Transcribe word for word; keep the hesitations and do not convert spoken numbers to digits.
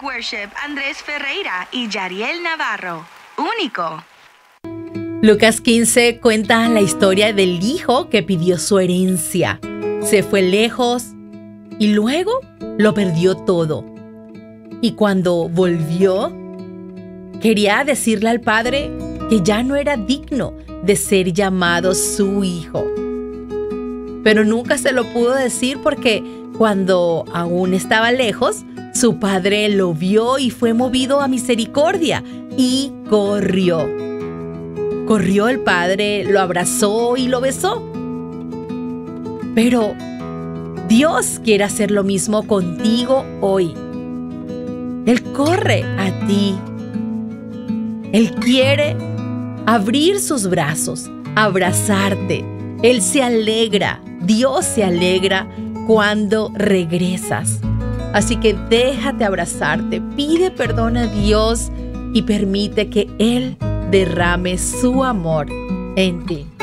Worship Andrés Ferreira y Yariel Navarro. Único. Lucas quince cuenta la historia del hijo que pidió su herencia. Se fue lejos y luego lo perdió todo. Y cuando volvió, quería decirle al padre que ya no era digno de ser llamado su hijo. Pero nunca se lo pudo decir porque cuando aún estaba lejos, su padre lo vio y fue movido a misericordia y corrió. Corrió el padre, lo abrazó y lo besó. Pero Dios quiere hacer lo mismo contigo hoy. Él corre a ti. Él quiere abrir sus brazos, abrazarte. Él se alegra, Dios se alegra cuando regresas. Así que déjate abrazarte, pide perdón a Dios y permite que Él derrame su amor en ti.